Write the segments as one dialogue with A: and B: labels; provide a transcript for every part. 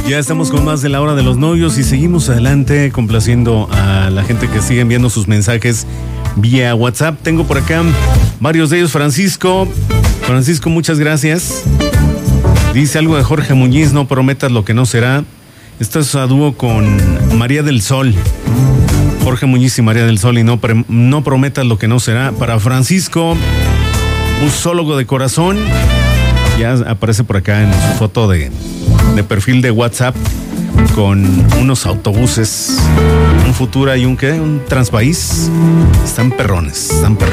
A: Ya estamos con más de la hora de los novios y seguimos adelante complaciendo a la gente que sigue enviando sus mensajes vía WhatsApp. Tengo por acá varios de ellos. Francisco, muchas gracias. Dice algo de Jorge Muñiz: no prometas lo que no será. Esto es a dúo con María del Sol. Jorge Muñiz y María del Sol, y no prometas lo que no será. Para Francisco, busólogo de corazón. Ya aparece por acá en su foto de perfil de WhatsApp con unos autobuses, un Futura y un Transpaís. Están perrones.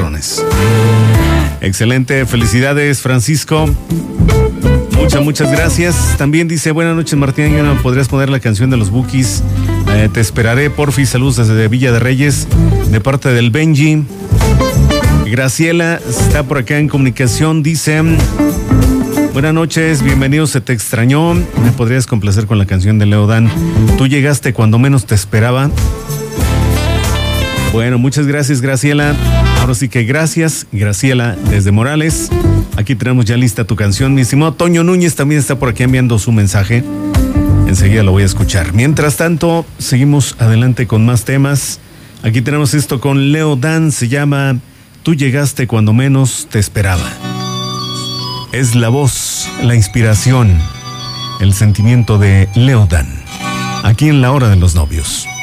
A: Excelente, felicidades, Francisco. Muchas gracias. También dice: buenas noches, Martín. ¿Podrías poner la canción de los Bukis? Te esperaré, porfi. Saludos desde Villa de Reyes, de parte del Benji. Graciela está por acá en comunicación. Dice: buenas noches, bienvenido, se te extrañó. ¿Me podrías complacer con la canción de Leodán? Tú llegaste cuando menos te esperaba. Bueno, muchas gracias, Graciela. Ahora sí que gracias, Graciela, desde Morales. Aquí tenemos ya lista tu canción. Mi estimado Toño Núñez también está por aquí enviando su mensaje. Enseguida lo voy a escuchar. Mientras tanto, seguimos adelante con más temas. Aquí tenemos esto con Leodán. Se llama Tú llegaste cuando menos te esperaba. Es la voz, la inspiración, el sentimiento de Leodán. Aquí en La Hora de los Novios.